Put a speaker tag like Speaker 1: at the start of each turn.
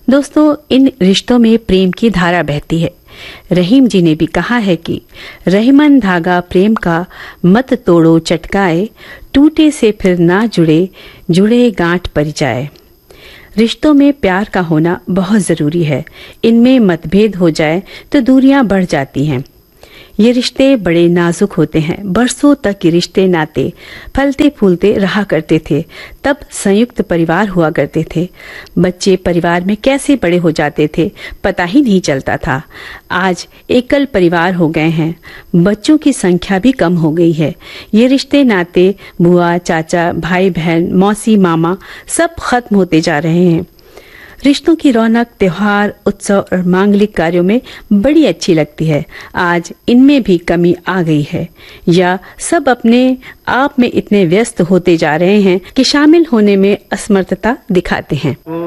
Speaker 1: दोस्तों, इन रिश्तों में प्रेम की धारा बहती है। रहीम जी ने भी कहा है कि रहीमन धागा प्रेम का मत तोड़ो चटकाए, टूटे से फिर ना जुड़े, जुड़े गांठ पर जाए। रिश्तों में प्यार का होना बहुत जरूरी है। इनमें मतभेद हो जाए तो दूरियां बढ़ जाती हैं। ये रिश्ते बड़े नाजुक होते हैं। बरसों तक ये रिश्ते नाते फलते फूलते रहा करते थे। तब संयुक्त परिवार हुआ करते थे। बच्चे परिवार में कैसे बड़े हो जाते थे पता ही नहीं चलता था। आज एकल परिवार हो गए हैं। बच्चों की संख्या भी कम हो गई है। ये रिश्ते नाते बुआ चाचा भाई बहन मौसी मामा सब खत्म होते जा रहे हैं। रिश्तों की रौनक त्योहार उत्सव और मांगलिक कार्यों में बड़ी अच्छी लगती है। आज इनमें भी कमी आ गई है, या सब अपने आप में इतने व्यस्त होते जा रहे हैं कि शामिल होने में असमर्थता दिखाते हैं।